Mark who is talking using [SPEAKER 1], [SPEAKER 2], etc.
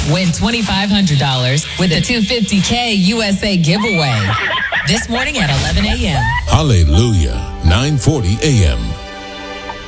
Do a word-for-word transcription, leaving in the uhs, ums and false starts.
[SPEAKER 1] Win twenty-five hundred dollars with a two hundred fifty thousand U S A giveaway. This morning at eleven a.m.
[SPEAKER 2] Hallelujah, nine forty a.m.